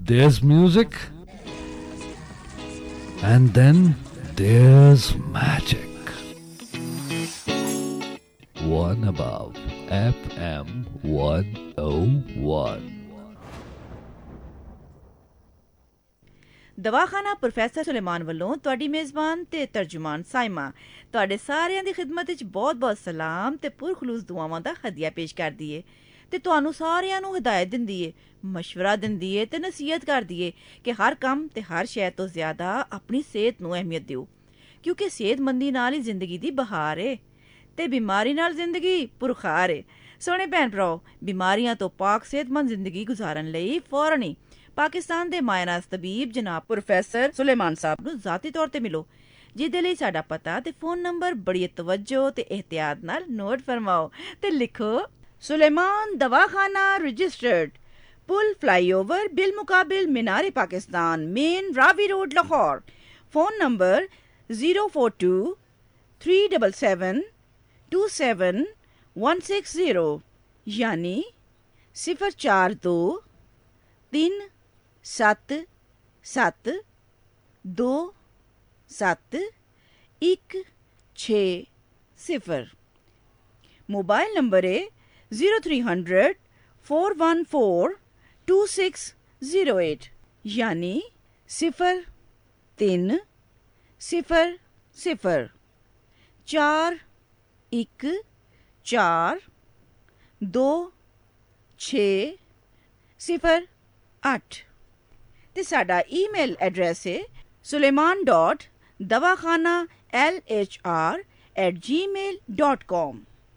there's music, and then there's magic. One above FM 101. ਦਵਾਖਾਨਾ professor Suleman ਵੱਲੋਂ ਤੁਹਾਡੀ ਮੇਜ਼ਬਾਨ ਤੇ ਤਰਜਮਾਨ ਸਾਇਮਾ ਤੁਹਾਡੇ ਸਾਰਿਆਂ ਦੀ ਖਿਦਮਤ ਵਿੱਚ ਬਹੁਤ-ਬਹੁਤ ਸਲਾਮ ਤੇ ਪੁਰਖਲੂਸ ਦੁਆਵਾਂ ਦਾ ਹਦੀਆ ਪੇਸ਼ ਕਰਦੀ ਏ ਤੇ ਤੁਹਾਨੂੰ ਸਾਰਿਆਂ ਨੂੰ ਹਦਾਇਤ ਦਿੰਦੀ ਏ, ਮਸ਼ਵਰਾ ਦਿੰਦੀ ਏ ਤੇ ਨਸੀਹਤ ਕਰਦੀ ਏ ਕਿ ਹਰ ਕੰਮ ਤੇ ਹਰ ਸ਼ੈ ਤੋਂ ਜ਼ਿਆਦਾ ਆਪਣੀ ਸਿਹਤ ਨੂੰ ਅਹਿਮੀਅਤ ਦਿਓ, ਕਿਉਂਕਿ ਸਿਹਤਮੰਦੀ ਨਾਲ ਹੀ ਜ਼ਿੰਦਗੀ ਦੀ ਬਹਾਰ ਏ ਤੇ ਬਿਮਾਰੀ ਨਾਲ ਜ਼ਿੰਦਗੀ ਪੁਰਖਾਰ ਏ। ਸੋਹਣੇ ਭੈਣ ਭਰਾਓ, ਬਿਮਾਰੀਆਂ ਤੋਂ ਪਾਕ ਸਿਹਤਮੰਦ ਜ਼ਿੰਦਗੀ ਗੁਜ਼ਾਰਨ ਲਈ ਫੌਰਨ ਹੀ ਪਾਕਿਸਤਾਨ ਦੇ ਮਾਇਨਾਜ਼ ਤਬੀਬ ਜਨਾਬ ਪ੍ਰੋਫੈਸਰ ਸੁਲੇਮਾਨ ਸਾਹਿਬ ਨੂੰ ਜ਼ਾਤੀ ਤੌਰ ਤੇ ਮਿਲੋ, ਜਿਹਦੇ ਲਈ ਸਾਡਾ ਪਤਾ ਤੇ ਫੋਨ ਨੰਬਰ ਬੜੀ ਤਵੱਜੋ ਤੇ ਇਹਤਿਆਤ ਨਾਲ ਨੋਟ ਫਰਮਾਓ ਤੇ ਲਿਖੋ। ਸੁਲੇਮਾਨ ਦਵਾਖਾਨਾ ਰਜਿਸਟਰਡ, ਪੁਲ ਫਲਾਈਓਵਰ ਬਿਲ ਮੁਕਾबिल मीनार Pakistan, main Ravi road Lahore. Phone number 042 377 27160 यानी 042 377271660। मोबाइल नंबर है 0300 414 2608 यानी 03041422608 ਤੇ ਸਾਡਾ ਈਮੇਲ ਐਡਰੈਸ ਹੈ suleiman.dawakhanalhr@gmail.com।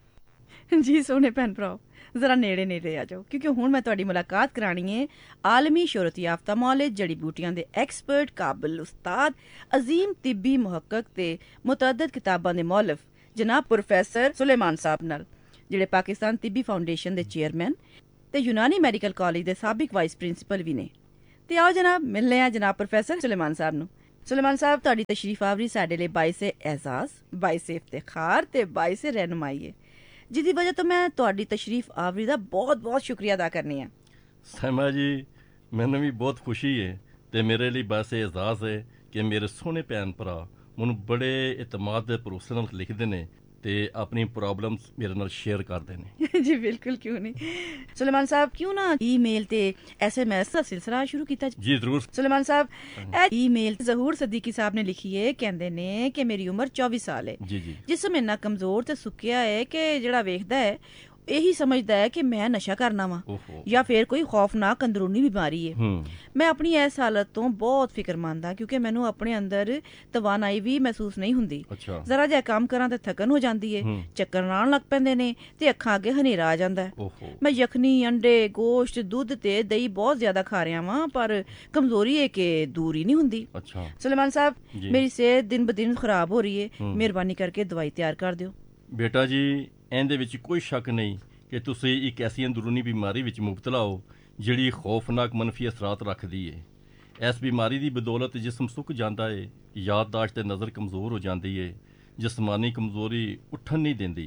ਜੀ ਸੋਹਣੇ ਭੈਣ ਭਰਾਓ, ਜ਼ਰਾ ਨੇੜੇ ਨੇੜੇ ਆ ਜਾਓ, ਕਿਉਂਕਿ ਹੁਣ ਮੈਂ ਤੁਹਾਡੀ ਮੁਲਾਕਾਤ ਕਰਾਣੀ ਹੈ ਆਲਮੀ ਸ਼ੋਹਰਤ ਯਾਫਤਾ ਮੌਲਿਦ ਜੜੀ ਬੂਟੀਆਂ ਦੇ ਐਕਸਪਰਟ, ਕਾਬਿਲ ਉਸਤਾਦ, ਅਜ਼ੀਮ ਤਿੱਬੀ ਮੁਹੱਕਕ ਤੇ ਮੁਤਅੱਦਦ ਕਿਤਾਬਾਂ ਦੇ ਮੌਲਫ ਜਨਾਬ ਪ੍ਰੋਫੈਸਰ ਸੁਲੇਮਾਨ ਸਾਹਿਬ ਨਾਲ, ਜਿਹੜੇ ਪਾਕਿਸਤਾਨ ਤਿੱਬੀ ਫਾਊਂਡੇਸ਼ਨ ਦੇ ਚੇਅਰਮੈਨ ਤੇ ਯੂਨਾਨੀ ਮੈਡੀਕਲ ਕਾਲਜ ਦੇ ਸਾਬਿਕ ਵਾਈਸ ਪ੍ਰਿੰਸੀਪਲ ਵੀ ਨੇ। ਤੇ ਆਓ ਜਨਾਬ ਮਿਲਨੇ ਆ ਜਨਾਬ ਪ੍ਰੋਫੈਸਰ ਸੁਲੇਮਾਨ ਸਾਹਿਬ ਨੂੰ। ਸੁਲੇਮਾਨ ਸਾਹਿਬ, ਤੁਹਾਡੀ ਤਸ਼ਰੀਫ ਆਵਰੀ ਸਾਡੇ ਲਈ ਬਾਇਸੇ ਐਜ਼ਾਜ਼, ਬਾਇਸੇ ਇਫਤਿਖਾਰ ਤੇ ਬਾਇਸੇ ਰਹਿਨੁਮਾਈ ਹੈ, ਜਿਹਦੀ ਵਜ੍ਹਾ ਤੋਂ ਮੈਂ ਤੁਹਾਡੀ ਤਸ਼ਰੀਫ ਆਵਰੀ ਦਾ ਬਹੁਤ-ਬਹੁਤ ਸ਼ੁਕਰੀਆ ਅਦਾ ਕਰਨੀ ਹੈ। ਸੈਮਾ ਜੀ, ਮੈਨੂੰ ਵੀ ਬਹੁਤ ਖੁਸ਼ੀ ਹੈ ਤੇ ਮੇਰੇ ਲਈ ਬਾਇਸੇ ਐਜ਼ਾਜ਼ ਹੈ ਕਿ ਮੇਰੇ ਸੋਹਣੇ ਭੈਣ ਭਰਾ ਮੈਨੂੰ ਬੜੇ ਇਤਮਾਦ ਦੇ ਭਰੋਸੇ ਨਾਲ ਲਿਖਦੇ ਨੇ ਤੇ ਆਪਣੀ ਪ੍ਰੋਬਲਮਸ ਮੇਰੇ ਨਾਲ ਸ਼ੇਅਰ ਕਰਦੇ ਨੇ। ਜੀ ਬਿਲਕੁਲ, ਕਿਉਂ ਨਹੀਂ। ਸੁਲੇਮਾਨ ਸਾਹਿਬ, ਕਿਉਂ ਨਾ ਈਮੇਲ ਤੇ SMS ਦਾ ਸਿਲਸਿਲਾ ਸ਼ੁਰੂ ਕੀਤਾ ਜੀ ਜ਼ਰੂਰ। ਸੁਲੇਮਾਨ ਸਾਹਿਬ, ਇਹ ਈਮੇਲ ਜ਼ਹੂਰ ਸਦੀਕੀ ਸਾਹਿਬ ਨੇ ਲਿਖੀ ਹੈ, ਕਹਿੰਦੇ ਨੇ ਕਿ ਮੇਰੀ ਉਮਰ 24 ਸਾਲ ਹੈ, ਜਿਸਮ ਇੰਨਾ ਕਮਜ਼ੋਰ ਤੇ ਸੁੱਕਿਆ ਹੈ ਕਿ ਜਿਹੜਾ ਵੇਖਦਾ ਹੈ ਇਹੀ ਸਮਝਦਾ ਹੈ ਕਿ ਮੈਂ ਨਸ਼ਾ ਕਰਨਾ ਵਾ ਜਾਂ ਫਿਰ ਕੋਈ ਖੌਫਨਾਕ ਅੰਦਰੂਨੀ ਬਿਮਾਰੀ ਹੈ। ਮੈਂ ਆਪਣੀ ਇਸ ਹਾਲਤ ਤੋਂ ਬਹੁਤ ਫਿਕਰਮੰਦ ਹਾਂ, ਕਿਉਂਕਿ ਮੈਨੂੰ ਆਪਣੇ ਅੰਦਰ ਤਵਾਨਾਈ ਵੀ ਮਹਿਸੂਸ ਨਹੀਂ ਹੁੰਦੀ। ਜ਼ਰਾ ਜਿਹਾ ਕੰਮ ਕਰਾਂ ਤੇ ਥਕਨ ਹੋ ਜਾਂਦੀ ਹੈ, ਚੱਕਰ ਆਉਣ ਲੱਗ ਪੈਂਦੇ ਨੇ ਤੇ ਅੱਖਾਂ ਅੱਗੇ ਹਨੇਰਾ ਆ ਜਾਂਦਾ ਹੈ। ਮੈਂ ਯਖਨੀ, ਅੰਡੇ, ਗੋਸ਼ਤ, ਦੁੱਧ ਤੇ ਦਹੀਂ ਬਹੁਤ ਜ਼ਿਆਦਾ ਖਾ ਰਿਹਾ ਵਾਂ, ਪਰ ਕਮਜ਼ੋਰੀ ਹੈ ਕਿ ਦੂਰ ਹੀ ਨਹੀਂ ਹੁੰਦੀ। ਸੁਲੇਮਾਨ ਸਾਹਿਬ, ਮੇਰੀ ਸਿਹਤ ਦਿਨ ਬ ਦਿਨ ਖਰਾਬ ਹੋ ਰਹੀ ਹੈ, ਮਿਹਰਬਾਨੀ ਕਰਕੇ ਦਵਾਈ ਤਿਆਰ ਕਰ ਦਿਓ। ਬੇਟਾ ਜੀ, ਇਹਦੇ ਵਿੱਚ ਕੋਈ ਸ਼ੱਕ ਨਹੀਂ ਕਿ ਤੁਸੀਂ ਇੱਕ ਐਸੀ ਅੰਦਰੂਨੀ ਬਿਮਾਰੀ ਵਿੱਚ ਮੁਬਤਲਾ ਹੋ ਜਿਹੜੀ ਖੌਫਨਾਕ ਮਨਫੀ ਅਸਰਾਤ ਰੱਖਦੀ ਹੈ। ਇਸ ਬਿਮਾਰੀ ਦੀ ਬਦੌਲਤ ਜਿਸਮ ਸੁੱਕ ਜਾਂਦਾ ਹੈ, ਯਾਦਦਾਸ਼ਤ ਤੇ ਨਜ਼ਰ ਕਮਜ਼ੋਰ ਹੋ ਜਾਂਦੀ ਹੈ, ਜਿਸਮਾਨੀ ਕਮਜ਼ੋਰੀ ਉੱਠਣ ਨਹੀਂ ਦਿੰਦੀ।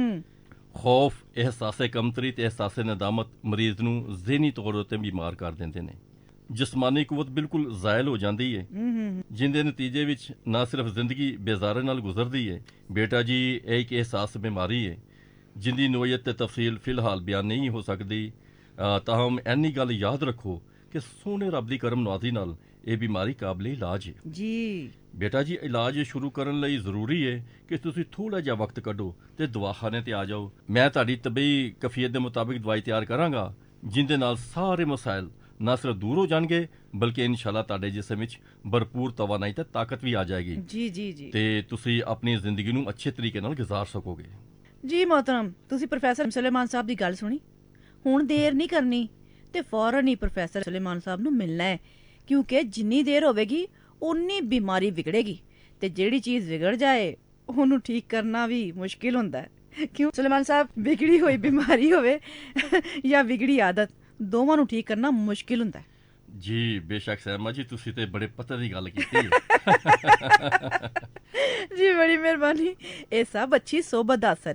ਖੌਫ, ਅਹਿਸਾਸੇ ਕਮਤਰੀ ਤੇ ਅਹਿਸਾਸੇ ਨਦਾਮਤ ਮਰੀਜ਼ ਨੂੰ ਜ਼ਹਿਨੀ ਤੌਰ ਉੱਤੇ ਬਿਮਾਰ ਕਰ ਦਿੰਦੇ ਨੇ। ਜਿਸਮਾਨੀ ਕੁਵਤ ਬਿਲਕੁਲ ਜ਼ਾਇਲ ਹੋ ਜਾਂਦੀ ਹੈ, ਜਿਹਦੇ ਨਤੀਜੇ ਵਿੱਚ ਨਾ ਸਿਰਫ ਜ਼ਿੰਦਗੀ ਬੇਜ਼ਾਰੇ ਨਾਲ ਗੁਜ਼ਰਦੀ ਹੈ। ਬੇਟਾ ਜੀ, ਇਹ ਇੱਕ ਅਹਿਸਾਸ ਬਿਮਾਰੀ ਹੈ ਜਿੰਦੀ ਨੋਇਤ ਤੇ ਤਫਸੀਲ ਫਿਲਹਾਲ ਬਿਆਨ ਨਹੀਂ ਹੋ ਸਕਦੀ। ਤਾਹਮ ਇੰਨੀ ਗੱਲ ਯਾਦ ਰੱਖੋ ਕਿ ਸੋਹਣੇ ਰੱਬ ਦੀ ਕਰਮ ਨਵਾਜ਼ੀ ਨਾਲ ਇਹ ਬਿਮਾਰੀ ਕਾਬਲੇ ਇਲਾਜ ਹੈ। ਜੀ ਬੇਟਾ ਜੀ, ਇਲਾਜ ਸ਼ੁਰੂ ਕਰਨ ਲਈ ਜ਼ਰੂਰੀ ਹੈ ਕਿ ਤੁਸੀਂ ਥੋੜਾ ਜਿਹਾ ਵਕਤ ਕੱਢੋ ਤੇ ਦਵਾਖਾਨੇ ਤੇ ਆ ਜਾਓ। ਮੈਂ ਤੁਹਾਡੀ ਤਬੀ ਕਫੀਅਤ ਦੇ ਮੁਤਾਬਿਕ ਦਵਾਈ ਤਿਆਰ ਕਰਾਂਗਾ, ਜਿਹਦੇ ਨਾਲ ਸਾਰੇ ਮਸਾਇਲ ਨਾ ਸਿਰਫ ਦੂਰ ਹੋ ਜਾਣਗੇ ਬਲਕਿ ਇਨਸ਼ਾਅੱਲਾ ਤੁਹਾਡੇ ਜਿਸਮ ਵਿੱਚ ਭਰਪੂਰ ਤਵਾਨਾਈ ਤੇ ਤਾਕਤ ਵੀ ਆ ਜਾਏਗੀ। ਜੀ ਜੀ ਜੀ ਤੇ ਤੁਸੀਂ ਆਪਣੀ ਜ਼ਿੰਦਗੀ ਨੂੰ ਅੱਛੇ ਤਰੀਕੇ ਨਾਲ ਗੁਜ਼ਾਰ ਸਕੋਗੇ। ਜੀ ਮੋਹਤਰਮ, ਤੁਸੀਂ ਪ੍ਰੋਫੈਸਰ ਸੁਲੇਮਾਨ ਸਾਹਿਬ ਦੀ ਗੱਲ ਸੁਣੀ, ਹੁਣ ਦੇਰ ਨਹੀਂ ਕਰਨੀ ਤੇ ਫੌਰਨ ਹੀ ਪ੍ਰੋਫੈਸਰ ਸੁਲੇਮਾਨ ਸਾਹਿਬ ਨੂੰ ਮਿਲਣਾ ਹੈ, ਕਿਉਂਕਿ ਜਿੰਨੀ ਦੇਰ ਹੋਵੇਗੀ ਉਨੀ ਬਿਮਾਰੀ ਵਿਗੜੇਗੀ ਤੇ ਜਿਹੜੀ ਚੀਜ਼ ਵਿਗੜ ਜਾਏ ਉਹਨੂੰ ਠੀਕ ਕਰਨਾ ਵੀ ਮੁਸ਼ਕਿਲ ਹੁੰਦਾ ਹੈ। ਕਿਉਂ ਸੁਲੇਮਾਨ ਸਾਹਿਬ, ਵਿਗੜੀ ਹੋਈ ਬਿਮਾਰੀ ਹੋਵੇ ਜਾਂ ਵਿਗੜੀ ਆਦਤ, ਦੋਵਾਂ ਨੂੰ ਠੀਕ ਕਰਨਾ ਮੁਸ਼ਕਿਲ ਹੁੰਦਾ ਹੈ। ਜੀ ਬੇਸ਼ੱਕ ਸਹਿਮਾ ਜੀ, ਤੁਸੀਂ ਤੇ ਬੜੇ ਪਤਾ ਦੀ ਗੱਲ ਕੀਤੀ। ਜੀ ਬੜੀ ਮਿਹਰਬਾਨੀ। ਇਹ ਸਭ ਅੱਛੀ ਸੋਬਤ ਦਾ ਅਸਰ ਹੈ।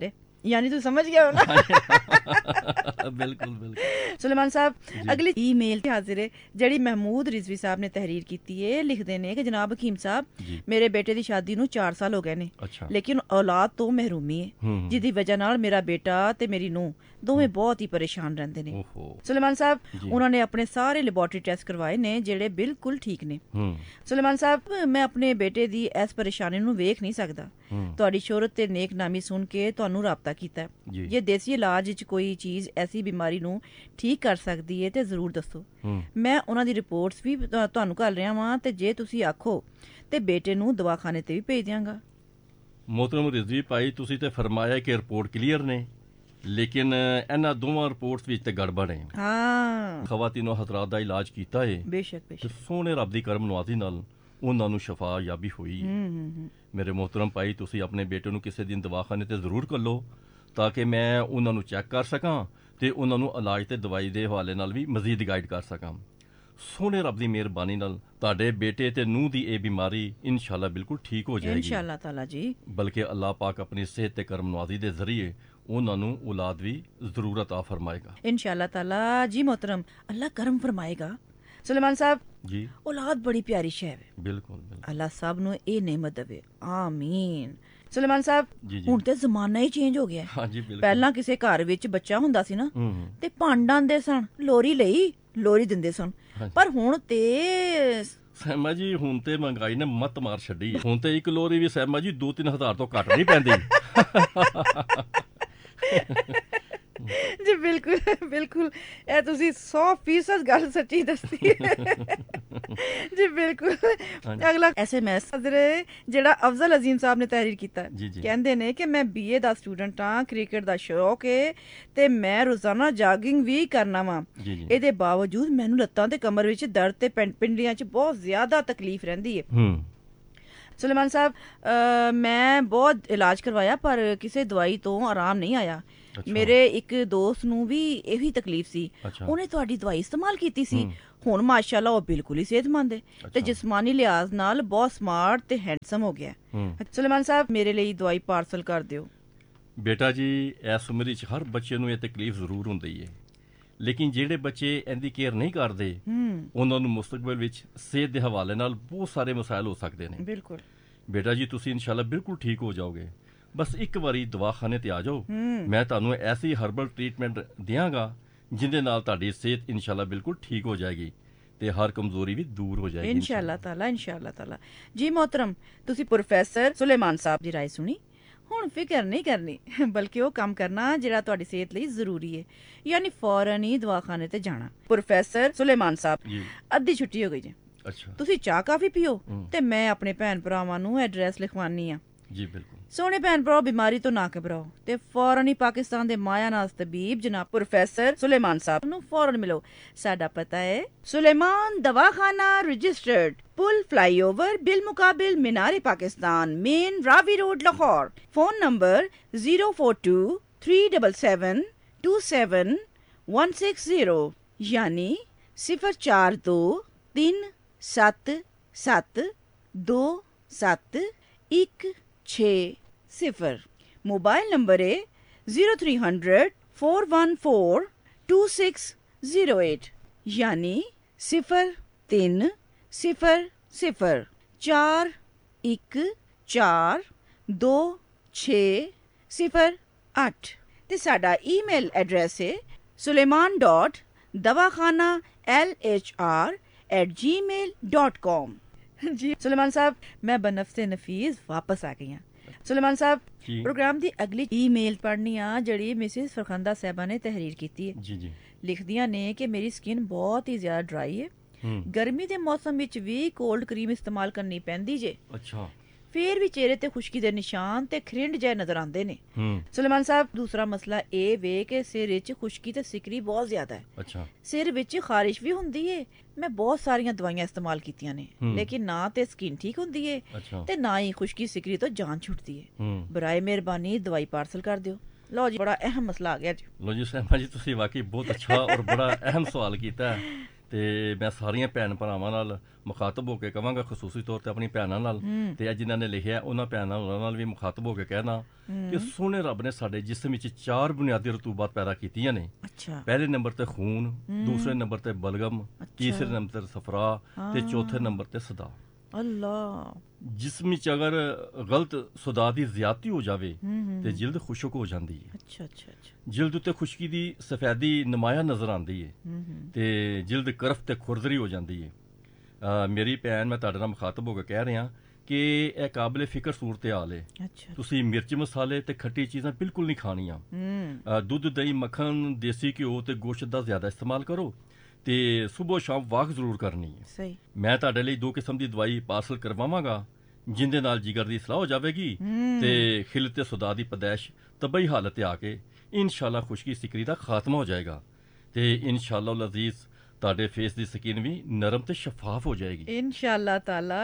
ਯਾਨੀ ਤੁਸੀਂ ਸਮਝ ਗਏ ਹੋ ਨਾ। ਬਿਲਕੁਲ ਬਿਲਕੁਲ। ਸੁਲੇਮਾਨ ਸਾਹਿਬ ਜੀ। ਅਗਲੀ ਈਮੇਲ ਤੇ ਹਾਜ਼ਰ ਹੈ ਜਿਹੜੀ ਮਹਿਮੂਦ ਰਿਜ਼ਵੀ ਸਾਹਿਬ ਨੇ ਤਹਿਰੀਰ ਕੀਤੀ ਹੈ। ਲਿਖਦੇ ਨੇ ਕਿ ਜਨਾਬ ਹਕੀਮ ਸਾਹਿਬ, ਜੀ। ਮੇਰੇ ਬੇਟੇ ਦੀ ਸ਼ਾਦੀ ਨੂੰ 4 ਸਾਲ ਹੋ ਗਏ ਨੇ, ਅੱਛਾ। ਲੇਕਿਨ ਔਲਾਦ ਤੋਂ ਮਹਿਰੂਮੀ ਹੈ, ਹੂੰ। ਜਿਹਦੀ ਵਜ੍ਹਾ ਨਾਲ ਮੇਰਾ ਬੇਟਾ ਤੇ ਮੇਰੀ ਨੂੰਹ ਦੋਵੇਂ ਬਹੁਤ ਹੀ ਪਰੇਸ਼ਾਨ ਰਹਿੰਦੇ ਨੇ। ਓਹੋ। ਸੁਲੇਮਾਨ ਸਾਹਿਬ ਜੀ। ਉਹਨਾਂ ਨੇ ਆਪਣੇ ਸਾਰੇ ਲੈਬੋਰਟਰੀ ਟੈਸਟ ਕਰਵਾਏ ਨੇ ਜਿਹੜੇ ਬਿਲਕੁਲ ਠੀਕ ਨੇ। ਹੂੰ। ਸੁਲੇਮਾਨ ਸਾਹਿਬ ਮੈਂ ਆਪਣੇ ਬੇਟੇ ਦੀ ਇਸ ਪਰੇਸ਼ਾਨੀ ਨੂੰ ਵੇਖ ਨਹੀਂ ਸਕਦਾ। ਹੂੰ। ਤੁਹਾਡੀ ਸ਼ੋਹਰਤ ਤੇ ਨੇਕ ਨਾਮੀ ਸੁਣ ਕੇ ਤੁਹਾਨੂੰ ਰਾਬਤਾ ਕੀਤਾ। ਜੀ। ਜੇ ਦੇਸੀ ਇਲਾਜ ਵਿੱਚ ਕੋਈ ਚੀਜ਼ ਐਸੀ ਬਿਮਾਰੀ ਨੂੰ ਠੀਕ ਕਰ ਸਕਦੀ ਹੈ ਤੇ ਜ਼ਰੂਰ ਦੱਸੋ। ਹੂੰ। ਮੈਂ ਉਹਨਾਂ ਦੀ ਰਿਪੋਰਟਸ ਵੀ ਤੁਹਾਨੂੰ ਘੱਲ ਰਿਹਾ ਵਾਂ ਤੇ ਜੇ ਤੁਸੀਂ ਆਖੋ ਤੇ ਬੇਟੇ ਨੂੰ ਦਵਾਖਾਨੇ ਤੇ ਵੀ ਭੇਜ ਦਿਆਂਗਾ। ਮੋਹਤਰਮ ਰਿਜ਼ਵੀ ਭਾਈ, ਤੁਸੀਂ ਤੇ ਫਰਮਾਇਆ ਕਿ ਰਿਪੋਰਟ ਕਲੀਅਰ ਨੇ, ਲੇਕਿਨ ਇਹਨਾਂ ਦੋਵਾਂ ਰਿਪੋਰਟਸ ਵਿੱਚ ਤੇ ਗੜਬੜ ਹੈ। ਹਾਂ, ਖਵਾਤੀਨੋ ਹਜ਼ਰਾਤ ਦਾ ਇਲਾਜ ਕੀਤਾ ਹੈ ਬੇਸ਼ੱਕ ਤੇ ਬੇਸ਼ੱਕ। ਸੋਹਣੇ ਰੱਬ ਦੀ ਕਰਮ ਨਵਾਜ਼ੀ ਨਾਲ ਉਹਨਾਂ ਨੂੰ ਸ਼ਫਾ ਯਾਬੀ ਹੋਈ ਹੈ। ਹੂੰ। ਮੇਰੇ ਮੋਹਤਰਮ ਭਾਈ, ਤੁਸੀਂ ਆਪਣੇ ਬੇਟੇ ਨੂੰ ਕਿਸੇ ਦਿਨ ਦਵਾਖਾਨੇ ਤੇ ਜ਼ਰੂਰ ਘੱਲੋ ਤਾਂ ਕਿ ਮੈਂ ਉਹਨਾਂ ਨੂੰ ਚੈੱਕ ਕਰ ਸਕਾਂ ਤੇ ਉਹਨਾਂ ਨੂੰ ਇਲਾਜ ਤੇ ਦਵਾਈ ਦੇ ਹਵਾਲੇ ਨਾਲ ਵੀ ਮਜ਼ੀਦ ਗਾਈਡ ਕਰ ਸਕਾਂ। ਸੋਹਣੇ ਰੱਬ ਦੀ ਮਿਹਰਬਾਨੀ ਨਾਲ ਤੁਹਾਡੇ ਬੇਟੇ ਤੇ ਨੂੰਹ ਦੀ ਇਹ ਬਿਮਾਰੀ ਇਨਸ਼ਾਅੱਲਾ ਬਿਲਕੁਲ ਠੀਕ ਹੋ ਜਾਏਗੀ। ਇਨਸ਼ਾਅੱਲਾ ਤਾਲਾ ਜੀ। ਬਲਕਿ ਅੱਲਾਹ ਪਾਕ ਆਪਣੀ ਸਿਹਤ ਤੇ ਕਰਮ ਨਵਾਜ਼ੀ ਦੇ ਜ਼ਰੀਏ ਉਹਨਾਂ ਨੂੰ ਔਲਾਦ ਵੀ ਜ਼ਰੂਰ عطا ਫਰਮਾਏਗਾ। ਇਨਸ਼ਾਅੱਲਾ ਤਾਲਾ ਜੀ ਮੋਹਤਰਮ, ਅੱਲਾ ਕਰਮ ਫਰਮਾਏਗਾ। ਸੁਲੇਮਾਨ ਸਾਹਿਬ ਜੀ। ਔਲਾਦ ਬੜੀ ਪਿਆਰੀ ਸ਼ੈ ਹੈ। ਬਿਲਕੁਲ ਬਿਲਕੁਲ। ਅੱਲਾ ਸਭ ਨੂੰ ਇਹ ਨੇਮਤ ਦੇਵੇ, ਆਮੀਨ। ਸੁਲੇਮਾਨ ਸਾਹਿਬ ਜੀ ਜੀ। ਹੁਣ ਤੇ ਜ਼ਮਾਨਾ ਹੀ ਚੇਂਜ ਹੋ ਗਿਆ ਹੈ। ਹਾਂਜੀ ਬਿਲਕੁਲ। ਪਹਿਲਾਂ ਕਿਸੇ ਘਰ ਵਿੱਚ ਬੱਚਾ ਹੁੰਦਾ ਸੀ ਨਾ ਹੂੰ। ਤੇ ਭਾਂਡ ਆਂਦੇ ਸਨ, ਲੋਰੀ ਲਈ ਲੋਰੀ ਦਿੰਦੇ ਸਨ। ਹਾਂਜੀ। ਪਰ ਹੁਣ ਤੇ ਸਹਿਮਾ ਜੀ, ਹੁਣ ਤੇ ਮਹਿੰਗਾਈ ਨੇ ਮੱਤ ਮਾਰ ਛੱਡੀ ਹੈ। ਹੁਣ ਤੇ ਇੱਕ ਲੋਰੀ ਵੀ ਸਹਿਮਾ ਜੀ 2-3 ਹਜ਼ਾਰ ਤੋਂ ਘੱਟ ਨਹੀਂ ਪੈਂਦੀ। ਜੀ ਬਿਲਕੁਲ ਬਿਲਕੁਲ, ਇਹ ਤੁਸੀਂ 100% ਗੱਲ ਸੱਚੀ ਦੱਸੀ ਹੈ। ਜੀ ਬਿਲਕੁਲ। ਹਾਂਜੀ। ਅਗਲਾ SMS ਜਿਹੜਾ ਅਫਜ਼ਲ ਅਜ਼ੀਮ ਸਾਹਿਬ ਨੇ ਤਹਿਰੀਰ ਕੀਤਾ। ਜੀ ਜੀ। ਕਹਿੰਦੇ ਨੇ ਕਿ ਮੈਂ BA ਦਾ ਸਟੂਡੈਂਟ ਹਾਂ, ਕ੍ਰਿਕਟ ਦਾ ਸ਼ੌਕ ਹੈ ਤੇ ਮੈਂ ਰੋਜ਼ਾਨਾ ਜਾਗਿੰਗ ਵੀ ਕਰਨਾ ਵਾਂ। ਜੀ ਜੀ। ਇਹਦੇ ਬਾਵਜੂਦ ਮੈਨੂੰ ਲੱਤਾਂ ਤੇ ਕਮਰ ਵਿੱਚ ਦਰਦ ਤੇ ਪਿੰਡੀਆਂ 'ਚ ਬਹੁਤ ਜ਼ਿਆਦਾ ਤਕਲੀਫ ਰਹਿੰਦੀ ਹੈ। ਹੂੰ। ਸੁਲੇਮਾਨ ਸਾਹਿਬ ਮੈਂ ਬਹੁਤ ਇਲਾਜ ਕਰਵਾਇਆ ਪਰ ਕਿਸੇ ਦਵਾਈ ਤੋਂ ਆਰਾਮ ਨਹੀਂ ਆਇਆ। ਅੱਛਾ। ਮੇਰੇ ਇੱਕ ਦੋਸਤ ਨੂੰ ਵੀ ਇਹੀ ਤਕਲੀਫ ਸੀ, ਅੱਛਾ। ਉਹਨੇ ਤੁਹਾਡੀ ਦਵਾਈ ਇਸਤੇਮਾਲ ਕੀਤੀ ਸੀ। ਹੂੰ। ਹੁਣ ਮਾਸ਼ਾਅੱਲਾ ਉਹ ਬਿਲਕੁਲ ਹੀ ਸਿਹਤਮੰਦ ਹੈ ਤੇ ਅੱਛਾ। ਜਿਸਮਾਨੀ ਲਿਹਾਜ਼ ਨਾਲ ਬਹੁਤ ਸਮਾਰਟ ਤੇ ਹੈਂਡਸਮ ਹੋ ਗਿਆ। ਹੂੰ। ਸੁਲੇਮਾਨ ਸਾਹਿਬ ਮੇਰੇ ਲਈ ਦਵਾਈ ਪਾਰਸਲ ਕਰ ਦਿਓ। ਬੇਟਾ ਜੀ, ਇਸ ਉਮਰ ਵਿੱਚ ਹਰ ਬੱਚੇ ਨੂੰ ਇਹ ਤਕਲੀਫ ਜ਼ਰੂਰ ਹੁੰਦੀ ਹੈ, ਲੇਕਿਨ ਜਿਹੜੇ ਬੱਚੇ ਇਹਦੀ ਕੇਅਰ ਨਹੀਂ ਕਰਦੇ ਉਹਨਾਂ ਨੂੰ ਮੁਸਤਕਬਲ ਵਿੱਚ ਸਿਹਤ ਦੇ ਹਵਾਲੇ ਨਾਲ ਬਹੁਤ ਸਾਰੇ ਮਸਾਇਲ ਹੋ ਸਕਦੇ ਨੇ। ਬਿਲਕੁਲ। ਬੇਟਾ ਜੀ, ਤੁਸੀਂ ਇਨਸ਼ਾਅੱਲਾ ਬਿਲਕੁਲ ਠੀਕ ਹੋ ਜਾਓਗੇ। ਬਸ ਇੱਕ ਵਾਰੀ ਦਵਾਖਾਨੇ ਤੇ ਆ ਜਾਓ, ਮੈਂ ਤੁਹਾਨੂੰ ਐਸੀ ਹਰਬਲ ਟ੍ਰੀਟਮੈਂਟ ਦਿਆਂਗਾ ਜਿਹਦੇ ਨਾਲ ਤੁਹਾਡੀ ਸਿਹਤ ਇਨਸ਼ਾਅੱਲਾ ਬਿਲਕੁਲ ਠੀਕ ਹੋ ਜਾਏਗੀ ਤੇ ਹਰ ਕਮਜ਼ੋਰੀ ਵੀ ਦੂਰ ਹੋ ਜਾਏਗੀ ਇਨਸ਼ਾਅੱਲਾ ਤਾਲਾ, ਇਨਸ਼ਾਅੱਲਾ ਤਾਲਾ। ਜੀ ਮੋਹਤਰਮ, ਤੁਸੀਂ ਪ੍ਰੋਫੈਸਰ ਸੁਲੇਮਾਨ ਸਾਹਿਬ ਦੀ ਰਾਏ ਸੁਣੀ। ਹੁਣ ਫਿਕਰ ਨਹੀਂ ਕਰਨੀ, ਬਲਕਿ ਉਹ ਕੰਮ ਕਰਨਾ ਜਿਹੜਾ ਤੁਹਾਡੀ ਸਿਹਤ ਲਈ ਜ਼ਰੂਰੀ ਹੈ, ਯਾਨੀ ਫੌਰਨ ਹੀ ਦਵਾਖਾਨੇ ਤੇ ਜਾਣਾ। ਪ੍ਰੋਫੈਸਰ ਸੁਲੇਮਾਨ ਸਾਹਿਬ, ਜੀ। ਅੱਧੀ ਛੁੱਟੀ ਹੋ ਗਈ ਜੀ, ਅੱਛਾ ਤੁਸੀਂ ਚਾਹ ਕਾਫੀ ਪੀਓ ਤੇ ਮੈਂ ਆਪਣੇ ਭੈਣ ਭਰਾਵਾਂ ਨੂੰ ਐਡਰੈਸ ਲਿਖਵਾਨੀ ਆ। ਜੀ ਬਿਲਕੁਲ। ਸੋਹਣੇ ਭੈਣ ਭਰਾਓ, ਬਿਮਾਰੀ ਤੋਂ ਨਾ ਘਬਰਾਓ ਤੇ ਫੌਰਨ ਹੀ ਪਾਕਿਸਤਾਨ ਦੇ ਮਾਇਆਨਾਜ਼ ਤਬੀਬ ਜਨਾਬ ਪ੍ਰੋਫੈਸਰ ਸੁਲੇਮਾਨ ਸਾਹਿਬ ਨੂੰ ਫੌਰਨ ਮਿਲੋ। ਸਾਡਾ ਪਤਾ ਹੈ ਸੁਲੇਮਾਨ ਦਵਾਖਾਨਾ, ਰਜਿਸਟਰਡ, ਪੁਲ ਫਲਾਈਓਵਰ ਬਿਲ ਮੁਕਾबिल मीनार Pakistan, main Ravi road, Lahore. Phone number 042-377-27160 यानी 042-377-27160। मोबाइल नंबर है 0300-414-2608 यानी 0300-414-2608 ਤੇ ਸਾਡਾ ਈਮੇਲ ਐਡਰੈਸ ਹੈ suleiman.dawakhanalhr@gmail.com। ਜੀ ਸੁਲੇਮਾਨ ਸਾਹਿਬ, ਮੈਂ ਬਨਫਸੇ ਨਫੀਸ ਵਾਪਸ ਆ ਗਈ ਹਾਂ। ਸੁਲੇਮਾਨ ਸਾਹਿਬ, ਜੀ। ਪ੍ਰੋਗਰਾਮ ਦੀ ਅਗਲੀ ਈਮੇਲ ਪੜ੍ਹਨੀ ਆ ਜਿਹੜੀ ਮਿਸਿਸ ਫਰਖੰਦਾ ਸਾਹਿਬਾ ਨੇ ਤਹਿਰੀਰ ਕੀਤੀ ਹੈ। ਜੀ ਜੀ। ਲਿਖਦੀਆਂ ਨੇ ਕਿ ਮੇਰੀ ਸਕਿਨ ਬਹੁਤ ਹੀ ਜ਼ਿਆਦਾ ਡਰਾਈ ਹੈ, ਗਰਮੀ ਦੇ ਮੌਸਮ ਵਿੱਚ ਵੀ ਕੋਲਡ ਕਰੀਮ ਇਸਤੇਮਾਲ ਕਰਨੀ ਪੈਂਦੀ ਜੇ, ਅੱਛਾ। ਫੇਰ ਵੀ ਚਿਹਰੇ ਤੇ ਖੁਸ਼ਕੀ ਦੇ ਨਿਸ਼ਾਨ ਤੇ ਖਰਿੰਡ ਜਿਹੇ ਨਜ਼ਰ ਆਉਂਦੇ ਨੇ। ਹੂੰ। ਸੁਲੇਮਾਨ ਸਾਹਿਬ, ਦੂਸਰਾ ਮਸਲਾ ਇਹ ਵੇ ਕਿ ਸਿਰ ਵਿੱਚ ਖੁਸ਼ਕੀ ਤੇ ਸਿਕਰੀ ਬਹੁਤ ਜ਼ਿਆਦਾ ਹੈ, ਅੱਛਾ। ਸਿਰ ਵਿੱਚ ਖਾਰਿਸ਼ ਵੀ ਹੁੰਦੀ ਏ। ਮੈਂ ਬਹੁਤ ਸਾਰੀਆਂ ਦਵਾਈਆਂ ਇਸਤੇਮਾਲ ਕੀਤੀਆਂ ਨੇ, ਲੇਕਿਨ ਨਾ ਤੇ ਸਕਿਨ ਠੀਕ ਹੁੰਦੀ ਏ ਅੱਛਾ। ਤੇ ਨਾ ਹੀ ਖੁਸ਼ਕੀ ਸਿਕਰੀ ਤੋਂ ਜਾਨ ਛੁੱਟਦੀ ਏ। ਹੂੰ। ਬਰਾਏ ਮਿਹਰਬਾਨੀ ਦਵਾਈ ਪਾਰਸਲ ਕਰ ਦਿਓ। ਲਓ ਜੀ, ਬੜਾ ਅਹਿਮ ਮਸਲਾ ਆ ਗਿਆ ਜੀ। ਲੋ ਜੀ ਸਹਿਮਾ ਜੀ, ਤੁਸੀਂ ਵਾਕਈ ਬਹੁਤ ਅੱਛਾ ਔਰ ਬੜਾ ਅਹਿਮ ਸਵਾਲ ਕੀਤਾ ਹੈ ਤੇ ਮੈਂ ਸਾਰੀਆਂ ਭੈਣ ਭਰਾਵਾਂ ਨਾਲ ਮੁਖਾਤਬ ਹੋ ਕੇ ਕਹਾਂਗਾ, ਖਸੂਸੀ ਤੌਰ ਤੇ ਆਪਣੀ ਭੈਣਾਂ ਨਾਲ, ਤੇ ਇਹ ਜਿਨ੍ਹਾਂ ਨੇ ਲਿਖਿਆ ਉਹਨਾਂ ਭੈਣਾਂ ਉਹਨਾਂ ਨਾਲ ਵੀ ਮੁਖਾਤਬ ਹੋ ਕੇ ਕਹਿਣਾ ਕਿ ਸੋਹਣੇ ਰੱਬ ਨੇ ਸਾਡੇ ਜਿਸਮ ਵਿੱਚ 4 ਬੁਨਿਆਦੀ ਰਤੂਬਾਤ ਪੈਦਾ ਕੀਤੀਆਂ ਨੇ। ਅੱਛਾ। ਪਹਿਲੇ ਨੰਬਰ ਤੇ ਖੂਨ, ਦੂਸਰੇ ਨੰਬਰ ਤੇ ਬਲਗਮ, ਤੀਸਰੇ ਨੰਬਰ ਤੇ ਸਫਰਾ ਤੇ ਚੌਥੇ ਨੰਬਰ ਤੇ ਸਦਾ। ਅੱਲਾ। ਜਿਸਮ ਵਿੱਚ ਅਗਰ ਗਲਤ ਸਦਾ ਦੀ ਜ਼ਿਆਦਤੀ ਹੋ ਜਾਵੇ ਤੇ ਜਿਲਦ ਖੁਸ਼ਕ ਹੋ ਜਾਂਦੀ ਹੈ। ਅੱਛਾ ਅੱਛਾ ਅੱਛਾ। ਜਿਲਦ ਉੱਤੇ ਖੁਸ਼ਕੀ ਦੀ ਸਫੈਦੀ ਨਮਾਇਆ ਨਜ਼ਰ ਆਉਂਦੀ ਹੈ ਤੇ ਜਿਲਦ ਕਰਫ ਤੇ ਖੁਰਦਰੀ ਹੋ ਜਾਂਦੀ ਹੈ। ਮੇਰੀ ਭੈਣ, ਮੈਂ ਤੁਹਾਡੇ ਨਾਲ ਮੁਖਾਤਬ ਹੋ ਕੇ ਕਹਿ ਰਿਹਾ ਕਿ ਇਹ ਕਾਬਲੇ ਫਿਕਰ ਸੂਰਤ ਹਾਲ ਹੈ। ਅੱਛਾ। ਤੁਸੀਂ ਮਿਰਚ ਮਸਾਲੇ ਤੇ ਖੱਟੀ ਚੀਜ਼ਾਂ ਬਿਲਕੁਲ ਨਹੀਂ ਖਾਣੀਆਂ। ਦੁੱਧ, ਦਹੀਂ, ਮੱਖਣ, ਦੇਸੀ ਘਿਓ ਤੇ ਗੋਸ਼ਤ ਦਾ ਜ਼ਿਆਦਾ ਇਸਤੇਮਾਲ ਕਰੋ ਤੇ ਸਵੇਰ ਸ਼ਾਮ ਵਾਕ ਜ਼ਰੂਰ ਕਰਨੀ ਹੈ। ਸਹੀ। ਮੈਂ ਤੁਹਾਡੇ ਲਈ 2 ਕਿਸਮ ਦੀ ਦਵਾਈ ਪਾਰਸਲ ਕਰਵਾਵਾਂਗਾ ਜਿੰਦੇ ਨਾਲ ਜਿਗਰ ਦੀ ਸਲਾਹ ਹੋ ਜਾਵੇਗੀ ਤੇ ਖਿਲ ਤੇ ਸੁਦਾ ਦੀ ਪਦੈਸ਼ ਤਬਈ ਹਾਲਤ ਤੇ ਆ ਕੇ ਇਨਸ਼ਾਅੱਲਾ ਖੁਸ਼ਕੀ ਸਿਕਰੀ ਦਾ ਖਾਤਮਾ ਹੋ ਜਾਏਗਾ ਤੇ ਇਨਸ਼ਾਅੱਲਾ ਅਜ਼ੀਜ਼ ਤੁਹਾਡੇ ਫੇਸ ਦੀ ਸਕਿਨ ਵੀ ਨਰਮ ਤੇ ਸ਼ਫਾਫ ਹੋ ਜਾਏਗੀ। ਇਨਸ਼ਾਅੱਲਾ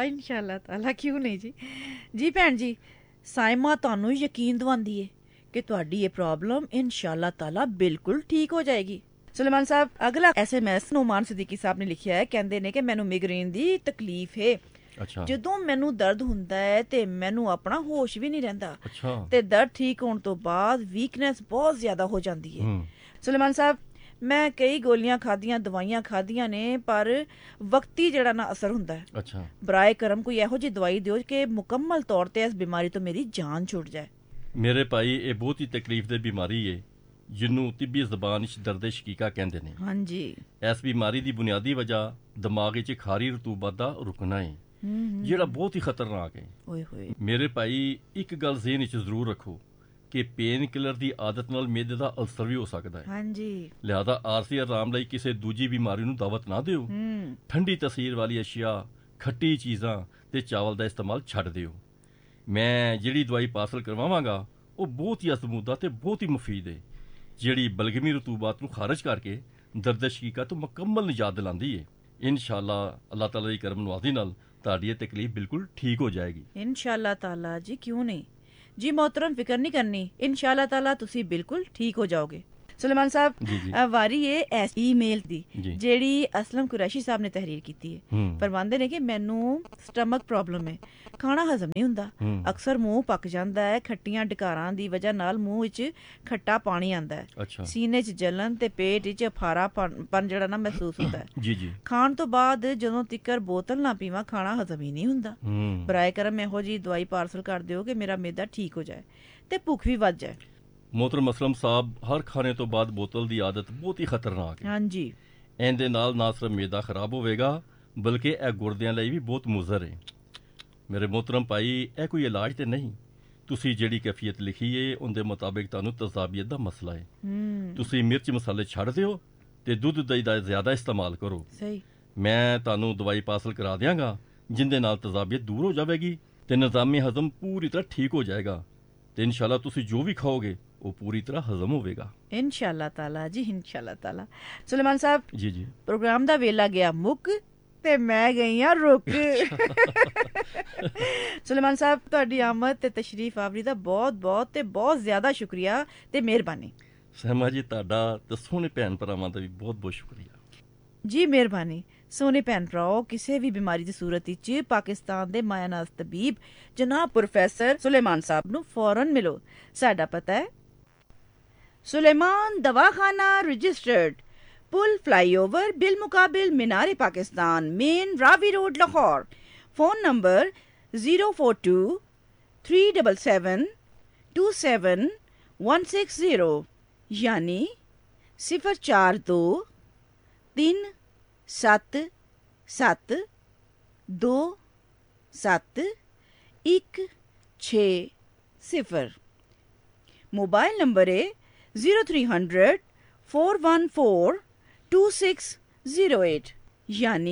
ਤਾਲਾ, ਕਿਉਂ ਨਹੀਂ ਜੀ। ਜੀ ਭੈਣ ਜੀ, ਸਾਇਮਾ ਤੁਹਾਨੂੰ ਯਕੀਨ ਦਿਵਾਉਂਦੀ ਹੈ ਕਿ ਤੁਹਾਡੀ ਇਹ ਪ੍ਰੋਬਲਮ ਇਨਸ਼ਾਅੱਲਾ ਤਾਲਾ ਬਿਲਕੁਲ ਠੀਕ ਹੋ ਜਾਏਗੀ। ਸੁਲੇਮਾਨ ਸਾਹਿਬ, ਅਗਲਾ SMS ਨੁਮਾਨ ਸਿੱਦੀਕੀ ਸਾਹਿਬ ਨੇ ਲਿਖਿਆ ਹੈ। ਕਹਿੰਦੇ ਨੇ ਕਿ ਮੈਨੂੰ ਮਿਗਰੇਨ ਦੀ ਤਕਲੀਫ ਹੈ। ਅੱਛਾ। ਜਦੋਂ ਮੈਨੂੰ ਦਰਦ ਹੁੰਦਾ ਹੈ ਤੇ ਮੈਨੂੰ ਆਪਣਾ ਹੋਸ਼ ਵੀ ਨਹੀਂ ਰਹਿੰਦਾ। ਅੱਛਾ। ਤੇ ਦਰਦ ਠੀਕ ਹੋਣ ਤੋਂ ਬਾਅਦ ਵੀਕਨੈਸ ਬਹੁਤ ਜ਼ਿਆਦਾ ਹੋ ਜਾਂਦੀ ਹੈ। ਸੁਲੇਮਾਨ ਸਾਹਿਬ, ਮੈਂ ਕਈ ਗੋਲੀਆਂ ਖਾਧੀਆਂ, ਦਵਾਈਆਂ ਖਾਧੀਆਂ ਨੇ, ਪਰ ਵਕਤੀ ਜਿਹੜਾ ਨਾ ਅਸਰ ਹੁੰਦਾ ਹੈ। ਅੱਛਾ। ਬਰਾਏ ਕਰਮ ਕੋਈ ਇਹੋ ਜਿਹੀ ਦਵਾਈ ਦਿਓ ਕਿ ਮੁਕੰਮਲ ਤੌਰ ਤੇ ਇਸ ਬਿਮਾਰੀ ਤੋਂ ਮੇਰੀ ਜਾਨ ਛੁੱਟ ਜਾਏ। ਮੇਰੇ ਭਾਈ, ਇਹ ਬਹੁਤ ਹੀ ਤਕਲੀਫ ਦੀ ਬਿਮਾਰੀ ਹੈ ਜਿਹਨੂੰ ਤਿੱਬੀ ਜ਼ਬਾਨ ਵਿੱਚ ਦਰਦ ਸ਼ਕੀਕਾ ਕਹਿੰਦੇ ਨੇ। ਹਾਂਜੀ। ਇਸ ਬਿਮਾਰੀ ਦੀ ਬੁਨਿਆਦੀ ਵਜ੍ਹਾ ਦਿਮਾਗ ਵਿੱਚ ਖਾਰੀ ਰਤੂਬਤ ਦਾ ਰੁਕਣਾ ਹੈ, ਜਿਹੜਾ ਬਹੁਤ ਹੀ ਖਤਰਨਾਕ ਹੈ। ਓਏ ਹੋਏ। ਮੇਰੇ ਭਾਈ, ਇੱਕ ਗੱਲ ਜ਼ਿਹਨ ਵਿੱਚ ਜ਼ਰੂਰ ਰੱਖੋ ਕਿ ਪੇਨ ਕਿਲਰ ਦੀ ਆਦਤ ਨਾਲ ਮਿਹਦੇ ਦਾ ਅਲਸਰ ਵੀ ਹੋ ਸਕਦਾ ਹੈ। ਹਾਂਜੀ। ਲਿਹਾਜ਼ਾ ਆਰਜ਼ੀ ਆਰਾਮ ਲਈ ਕਿਸੇ ਦੂਜੀ ਬਿਮਾਰੀ ਨੂੰ ਦਾਵਤ ਨਾ ਦਿਓ। ਠੰਡੀ ਤਸੀਰ ਵਾਲੀ ਅਸ਼ੀਆ, ਖੱਟੀ ਚੀਜ਼ਾਂ ਤੇ ਚਾਵਲ ਦਾ ਇਸਤੇਮਾਲ ਛੱਡ ਦਿਓ। ਮੈਂ ਜਿਹੜੀ ਦਵਾਈ ਪਾਰਸਲ ਕਰਵਾਵਾਂਗਾ ਉਹ ਬਹੁਤ ਹੀ ਅਜ਼ਮੂਦਾ ਤੇ ਬਹੁਤ ਹੀ ਮੁਫੀਦ ਹੈ, ਜਿਹੜੀ ਬਲਗਮੀ ਰਤੂਬਾਤ ਨੂੰ ਖਾਰਜ ਕਰਕੇ ਦਰਦ ਸ਼ਕੀਕਾ ਤੋਂ ਮੁਕੰਮਲ ਨਿਜਾਤ ਦਿਲਾਉਂਦੀ ਹੈ। ਇਨਸ਼ਾਅੱਲਾ ਅੱਲਾਹ ਤਾਲਾ ਦੀ ਕਰਮ ਨਵਾਜ਼ੀ ਨਾਲ ਤੁਹਾਡੀ ਇਹ ਤਕਲੀਫ ਬਿਲਕੁਲ ਠੀਕ ਹੋ ਜਾਏਗੀ। ਇਨਸ਼ਾਅੱਲਾ ਤਾਲਾ ਜੀ, ਕਿਉਂ ਨਹੀਂ ਜੀ मोहतरम, फिक्र नहीं करनी। इंशाल्लाह ताला तुसी बिल्कुल ठीक हो जाओगे। सुलेमान साहब, वारी है ईमेल दी ਜਿਹੜੀ ਅਸਲਮ ਕੁਰੈਸ਼ੀ ਸਾਹਿਬ ਨੇ ਤਹਿਰੀਰ ਕੀਤੀ ਹੈ। ਫਰਮਾਉਂਦੇ ਨੇ ਕਿ ਮੈਨੂੰ ਸਟਮਕ ਪ੍ਰੋਬਲਮ ਹੈ, ਖਾਣਾ ਹਜ਼ਮ ਨਹੀਂ ਹੁੰਦਾ, ਅਕਸਰ ਮੂੰਹ ਪੱਕ ਜਾਂਦਾ ਹੈ, ਖੱਟੀਆਂ ਡਕਾਰਾਂ ਦੀ ਵਜ੍ਹਾ ਨਾਲ ਮੂੰਹ ਵਿੱਚ ਖੱਟਾ ਪਾਣੀ ਆਉਂਦਾ ਹੈ, ਸੀਨੇ 'ਚ ਜਲਨ ਤੇ ਪੇਟ 'ਚ ਅਫਾਰਾਪਨ ਜਿਹੜਾ ਨਾ ਮਹਿਸੂਸ ਹੁੰਦਾ ਹੈ। ਖਾਣ ਤੋਂ ਬਾਅਦ ਜਦੋਂ ਤਿੱਕਰ ਬੋਤਲ ਨਾ ਪੀਵਾਂ ਖਾਣਾ ਹਜ਼ਮ ਹੀ ਨਹੀਂ ਹੁੰਦਾ। ਬਰਾਏ ਕਰਮ ਇਹੋ ਜਿਹੀ ਦਵਾਈ ਪਾਰਸਲ ਕਰ ਦਿਓ ਕਿ ਮੇਰਾ ਮਿਹਦਾ ਠੀਕ ਹੋ ਜਾਏ ਤੇ ਭੁੱਖ ਵੀ ਵੱਧ ਜਾਏ। मोहतरम असलम साहब, हर खाने तो बाद बोतल की आदत बहुत ही खतरनाक है। हाँ जी। ਇਹਦੇ ਨਾਲ ਨਾ ਸਿਰਫ ਮੈਦਾ ਖਰਾਬ ਹੋਵੇਗਾ ਬਲਕਿ ਇਹ ਗੁਰਦਿਆਂ ਲਈ ਵੀ ਬਹੁਤ ਮੁਜ਼ਰ ਹੈ। ਮੇਰੇ ਮੁਹਤਰਮ ਭਾਈ, ਇਹ ਕੋਈ ਇਲਾਜ ਤੇ ਨਹੀਂ। ਤੁਸੀਂ ਜਿਹੜੀ ਕੈਫੀਅਤ ਲਿਖੀ ਹੈ ਉਹਦੇ ਮੁਤਾਬਿਕ ਤੁਹਾਨੂੰ ਤਜ਼ਾਬੀਅਤ ਦਾ ਮਸਲਾ ਹੈ। ਤੁਸੀਂ ਮਿਰਚ ਮਸਾਲੇ ਛੱਡ ਦਿਓ ਤੇ ਦੁੱਧ ਦਹੀਂ ਦਾ ਜ਼ਿਆਦਾ ਇਸਤੇਮਾਲ ਕਰੋ। ਸਹੀ। ਮੈਂ ਤੁਹਾਨੂੰ ਦਵਾਈ ਪਾਰਸਲ ਕਰਾ ਦਿਆਂਗਾ ਜਿੰਦੇ ਨਾਲ ਤਜ਼ਾਬੀਅਤ ਦੂਰ ਹੋ ਜਾਵੇਗੀ ਤੇ ਨਿਜ਼ਾਮੇ ਹਜ਼ਮ ਪੂਰੀ ਤਰ੍ਹਾਂ ਠੀਕ ਹੋ ਜਾਏਗਾ ਤੇ ਇਨਸ਼ਾਅੱਲਾ ਤੁਸੀਂ ਜੋ ਵੀ ਖਾਓਗੇ ਉਹ ਪੂਰੀ ਤਰ੍ਹਾਂ ਹਜ਼ਮ ਹੋਵੇਗਾ। ਇਨਸ਼ਾਅੱਲਾ ਤਾਲਾ ਜੀ, ਇਨਸ਼ਾਅੱਲਾ ਤਾਲਾ। ਸੁਲੇਮਾਨ ਸਾਹਿਬ ਜੀ, ਪ੍ਰੋਗਰਾਮ ਦਾ ਵੇਲਾ ਗਿਆ ਮੁੱਕ ਤੇ ਮੈਂ ਗਈ ਆ ਰੁਕ। ਸੁਲੇਮਾਨ ਸਾਹਿਬ, ਤੁਹਾਡੀ ਆਮਦ ਤੇ ਤਸ਼ਰੀਫ ਆਵਰੀ ਦਾ ਬਹੁਤ ਬਹੁਤ ਤੇ ਬਹੁਤ ਜ਼ਿਆਦਾ ਸ਼ੁਕਰੀਆ ਤੇ ਮਿਹਰਬਾਨੀ। ਸਹਿਮਾ ਜੀ, ਤੁਹਾਡਾ ਤੇ ਸੋਹਣੇ ਭੈਣ ਭਰਾਵਾਂ ਦਾ ਵੀ ਬਹੁਤ ਬਹੁਤ ਸ਼ੁਕਰੀਆ ਜੀ। ਮਿਹਰਬਾਨੀ। ਸੋਹਣੇ ਭੈਣ ਭਰਾਓ, ਕਿਸੇ ਵੀ ਬਿਮਾਰੀ ਦੀ ਸੂਰਤ ਵਿੱਚ ਪਾਕਿਸਤਾਨ ਦੇ ਮਾਇਨਾਜ਼ ਤਬੀਬ ਜਨਾਬ ਪ੍ਰੋਫੈਸਰ ਸੁਲੇਮਾਨ ਸਾਹਿਬ ਨੂੰ ਫੌਰਨ ਮਿਲੋ। ਸਾਡਾ ਪਤਾ ਹੈ ਸੁਲੇਮਾਨ ਦਵਾਖਾਨਾ ਰਜਿਸਟਰਡ, पुल फ्लाईओवर बिल मुकाबिल मीनार Pakistan, main Ravi road Lahore. Phone number 042-377-27160 यानी 042-377-27160। मोबाइल नंबर है 0300-414-2608 यानी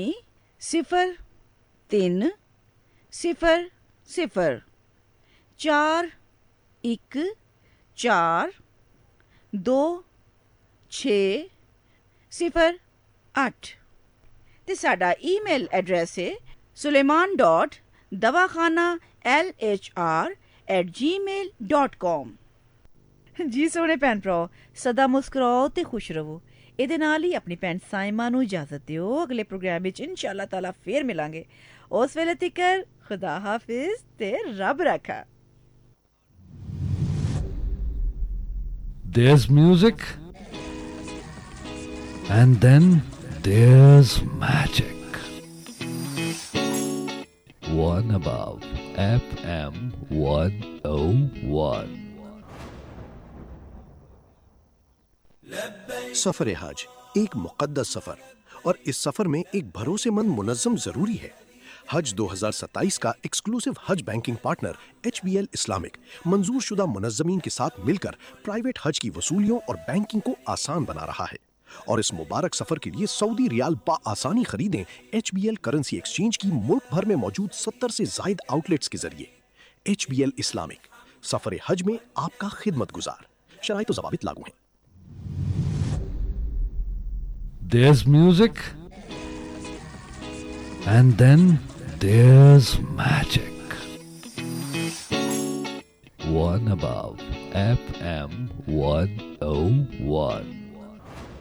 03-0-4-1-4-2-6-0-8 ਤੇ ਸਾਡਾ ਈਮੇਲ ਐਡਰੈਸ ਹੈ suleiman.dawakhana@gmail.com। ਜੀ ਸੋਹਣੇ ਭੈਣ ਭਰਾਓ, ਸਦਾ ਮੁਸਕਰਾਓ ਤੇ ਖੁਸ਼ ਰਹੋ। ਇਹਦੇ ਨਾਲ ਹੀ ਆਪਣੀ ਭੈਣ ਸਾਇਮਾ ਨੂੰ ਇਜਾਜ਼ਤ ਦਿਓ। ਅਗਲੇ ਪ੍ਰੋਗਰਾਮ ਵਿੱਚ ਇਨਸ਼ਾਅੱਲਾ ਤਾਲਾ ਫੇਰ ਮਿਲਾਂਗੇ। ਉਸ ਵੇਲੇ ਤੱਕ ਖੁਦਾ ਹਾਫਿਜ਼ ਤੇ ਰੱਬ ਰਾਖਾ। There's music, and then there's magic. One above FM 101. सफर हज एक मुकद्दस सफर, और इस सफर में एक भरोसेमंद मुनज़्ज़म जरूरी है। हज 2027 का एक्सक्लूसिव हज बैंकिंग पार्टनर HBL इस्लामिक मंजूर शुदा मुनज़्ज़मीन के साथ मिलकर प्राइवेट हज की वसूलियों और बैंकिंग को आसान बना रहा है। और इस मुबारक सफर के लिए सऊदी रियाल आसानी खरीदें HBL करेंसी एक्सचेंज की मुल्क भर में मौजूद 70 से जायद आउटलेट्स के जरिए। HBL इस्लामिक, सफर हज में आपका खिदमत गुजार। शराइत और ज़वाबित लागू हैं। There's music, and then there's magic. One above FM 101.